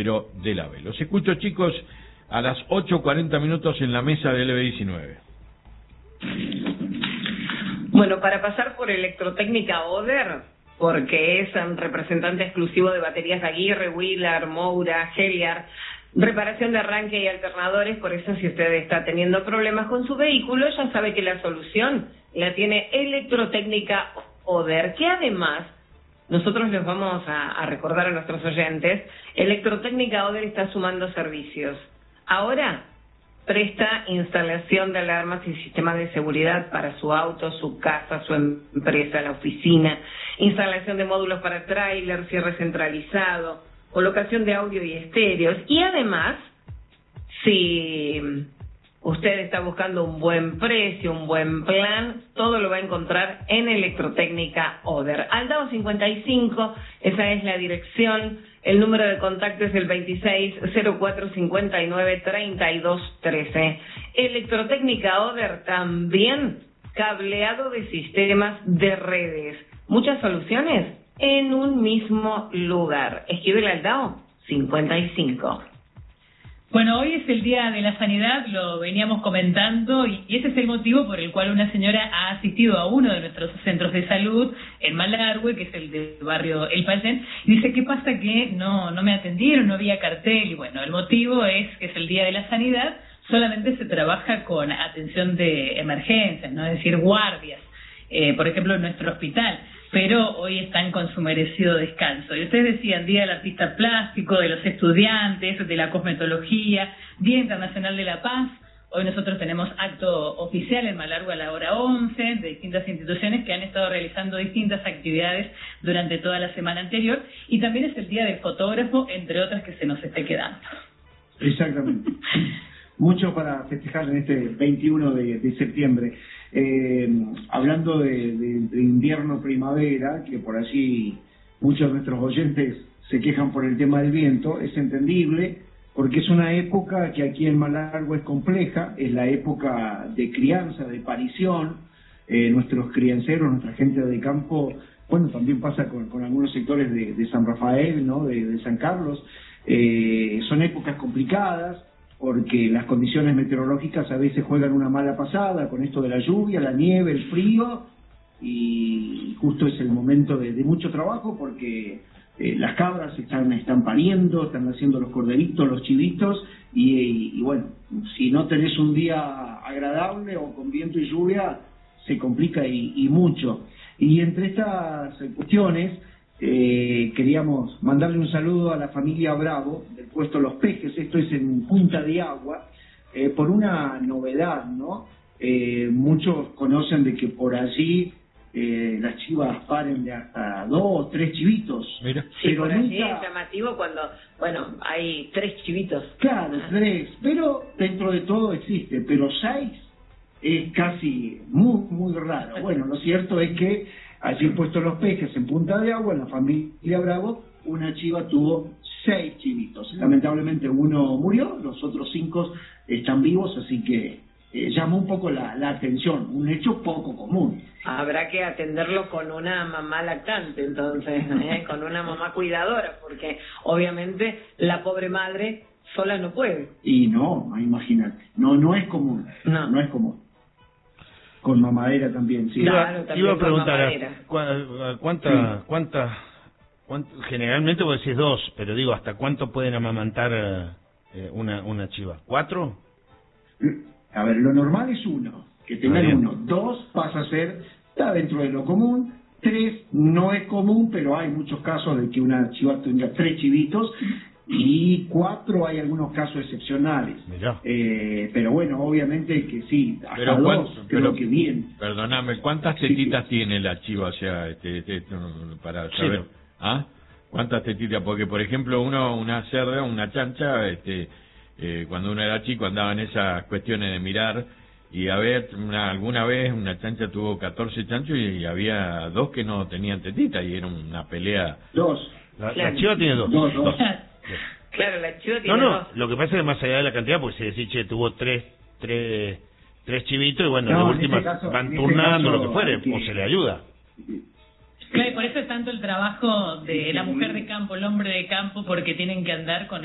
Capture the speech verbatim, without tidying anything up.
pero de la B. Los escucho, chicos, a las ocho cuarenta minutos en la mesa del L B diecinueve. Bueno, para pasar por Electrotécnica Oder, porque es un representante exclusivo de baterías Aguirre, Wheeler, Moura, Heliar, reparación de arranque y alternadores. Por eso, si usted está teniendo problemas con su vehículo, ya sabe que la solución la tiene Electrotécnica Oder, que además nosotros les vamos a, a recordar a nuestros oyentes, Electrotécnica Oder está sumando servicios. Ahora presta instalación de alarmas y sistemas de seguridad para su auto, su casa, su empresa, la oficina, instalación de módulos para tráiler, cierre centralizado, colocación de audio y estéreos. Y además, si usted está buscando un buen precio, un buen plan, todo lo va a encontrar en Electrotécnica Oder. Aldao cincuenta y cinco, esa es la dirección. El número de contacto es el veintiséis cero cuatro cincuenta y nueve treinta y dos trece. Electrotécnica Oder también cableado de sistemas de redes. Muchas soluciones en un mismo lugar. Esquivel Aldao cincuenta y cinco. Bueno, hoy es el Día de la Sanidad, lo veníamos comentando, y ese es el motivo por el cual una señora ha asistido a uno de nuestros centros de salud en Malargüe, que es el del barrio El Payén, y dice, ¿qué pasa que no, no me atendieron, no había cartel? Y bueno, el motivo es que es el Día de la Sanidad, solamente se trabaja con atención de emergencias, ¿no? Es decir, guardias, eh, por ejemplo, en nuestro hospital. Pero hoy están con su merecido descanso. Y ustedes decían, Día del Artista Plástico, de los estudiantes, de la cosmetología, Día Internacional de la Paz. Hoy nosotros tenemos acto oficial en Malargüe a la hora once, de distintas instituciones que han estado realizando distintas actividades durante toda la semana anterior. Y también es el Día del Fotógrafo, entre otras que se nos esté quedando. Exactamente. Mucho para festejar en este veintiuno de, de septiembre. Eh, hablando de, de, de invierno-primavera, que por allí muchos de nuestros oyentes se quejan por el tema del viento, es entendible, porque es una época que aquí en Malargüe es compleja, es la época de crianza, de parición. Eh, nuestros crianceros, nuestra gente de campo, bueno, también pasa con, con algunos sectores de, de San Rafael, ¿no? de, de San Carlos, eh, son épocas complicadas, porque las condiciones meteorológicas a veces juegan una mala pasada con esto de la lluvia, la nieve, el frío, y justo es el momento de, de mucho trabajo porque eh, las cabras están, están pariendo, están haciendo los corderitos, los chivitos, y, y, y bueno, si no tenés un día agradable o con viento y lluvia, se complica y, y mucho. Y entre estas cuestiones, Eh, queríamos mandarle un saludo a la familia Bravo del puesto Los Pejes, esto es en Punta de Agua, eh, por una novedad, ¿no? Eh, muchos conocen de que por allí eh, las chivas paren de hasta dos o tres chivitos. Mira. Sí, pero por nunca... allí es llamativo cuando, bueno, hay tres chivitos. Claro, tres, pero dentro de todo existe, pero seis es casi muy, muy raro. Bueno, lo cierto es que allí puesto Los Pejes, en Punta de Agua, en la familia Bravo, una chiva tuvo seis chivitos. Lamentablemente uno murió, los otros cinco están vivos, así que eh, llamó un poco la, la atención, un hecho poco común. Habrá que atenderlo con una mamá lactante, entonces, ¿eh? con una mamá cuidadora, porque obviamente la pobre madre sola no puede. Y no, imagínate, no, no es común, no, no es común. Con mamadera también, sí. Claro, también iba a preguntar, ¿cuánta, cuánta, cuánta, cuánta, generalmente vos decís dos, pero digo, ¿hasta cuánto pueden amamantar eh, una, una chiva? ¿Cuatro? A ver, lo normal es uno, que tengan uno. Dos pasa a ser, está dentro de lo común. Tres no es común, pero hay muchos casos de que una chiva tenga tres chivitos. Y cuatro hay algunos casos excepcionales. Eh, pero bueno, obviamente que sí, hasta pero dos, creo pero, que bien. Perdóname, ¿cuántas tetitas sí, tiene la chiva? O sea, este, este, para saber. Sí. ¿Ah? ¿Cuántas tetitas? Porque, por ejemplo, uno, una cerda, una chancha, este, eh, cuando uno era chico andaba en esas cuestiones de mirar, y a ver, una, alguna vez una chancha tuvo catorce chanchos y, y había dos que no tenían tetita y era una pelea. Dos. La, claro. La chiva tiene dos. Dos, dos. Claro, la chiva tiene No, no, dos. Lo que pasa es que más allá de la cantidad, porque se decía, che, tuvo tres, tres, tres chivitos y bueno, no, de última este caso, van turnando este lo que fuere, que... o se le ayuda. Claro, y por eso es tanto el trabajo de la mujer de campo, el hombre de campo, porque tienen que andar con